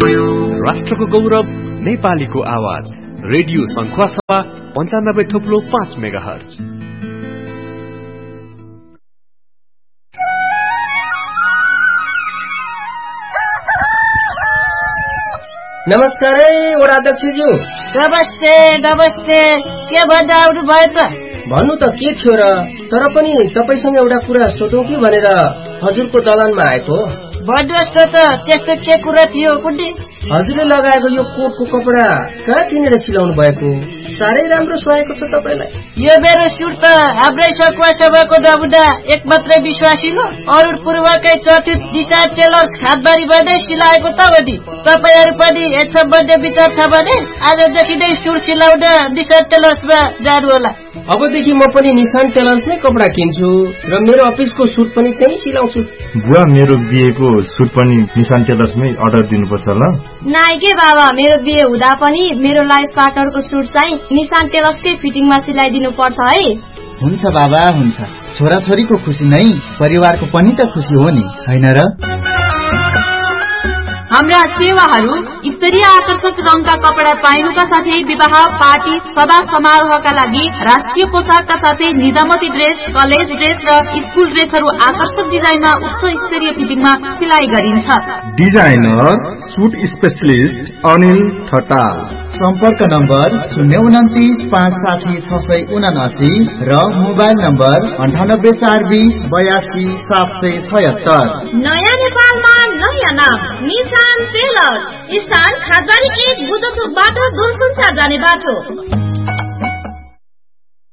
राष्ट्रको गौरव नेपालीको आवाज रेडियो सङ्खुवासभा 95.5 मेगाहर्ज। नमस्कार वडाध्यक्षज्यू। नमस्ते नमस्ते। के भन्दा आउनु भयो त? भन्नु त के थियो र, तर पनि तपाईसँग एउटा कुरा सोधौँ कि भनेर हजुरको दलानमा आएको। भन्नुहोस् त, त्यस्तो के कुरा थियो कुन्डी? हजुरले लगाएको यो कोटको कपडा कहाँ किनेर सिलाउनु भएको? साह्रै राम्रो सुहाएको छ तपाईलाई। यो मेरो सुट त हाम्रै सकुवा सभाको नमुना एक मात्रै विश्वासिलो अरुण पूर्वकै चर्चित दिशा टेलर्स खातबारीबाटै सिलाएको त हो नि। तपाईहरु पनि यस सम्बन्धी विचार छ भने आजदेखि नै सुट सिलाउन दिशा टेलर्समा जानु होला। अबदेखि म पनि निशान टेलर्समै कपडा किन्छु र मेरो अफिसको सुट पनि त्यही सिलाउँछु। बुवा, मेरो बिहेको सुट पनि निशान टेलर्समै अर्डर दिनुपर्छ ल? नाइ के बाबा, मेरो बिहे हुँदा पनि मेरो लाइफ पार्टनरको सुट चाहिँ निशान टेलर्सकै फिटिङमा सिलाइदिनु पर्छ है। हुन्छ बाबा, हुन्छ। छोराछोरीको खुसी नै परिवारको पनि त खुसी हो नि, हैन र? हाम्रा सेवाहरू स्तरीय आकर्षक रङका कपडा पाइनुका साथै विवाह, पार्टी, सभा समारोहका लागि राष्ट्रिय पोसाकका साथै निजामती ड्रेस, कलेज ड्रेस र स्कुल ड्रेसहरू आकर्षक डिजाइनमा उच्च स्तरीय फिटिङमा सिलाइ गरिन्छ। Designer suit specialist Anil Thatal. सम्पर्क नम्बर 029 560 679 र मोबाइल नम्बर 98 420 82 776। नयाँ नेपालमा नयाँ नाम निशान टेलर, स्थान खातबारी 1 बुद्धचोकबाट दूरसञ्चार जाने बाटो।